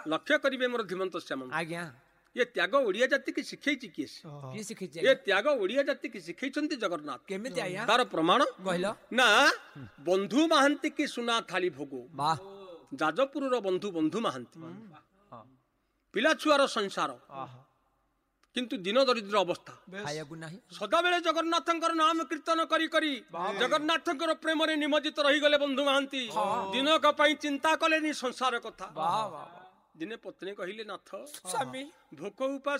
लक्ष्य करिवे मोर धीमंत श्याम आज्ञा ये त्याग ओडिया जाति की शिखैछि किए किए शिखिचे ये त्याग ओडिया जाति की शिखैछन्ति जगन्नाथ केमिति आया तार प्रमाण कहलो ना बंधु महांती की सुना थाली भोगो वाह जाजपुर बंधु बंधु महांती पिला छुआर संसार किंतु दिन दरिद्र अवस्था खाया नहीं सदाबेले जगन्नाथंकर नाम कीर्तन करी करी जगन्नाथंकर प्रेम रे निमज्जित रही गले बंधु महांती दिनक पई चिंता कलेनी संसार कथा वाह वाह दिने पत्नी कहिले नाथ स्वामी भोक उपास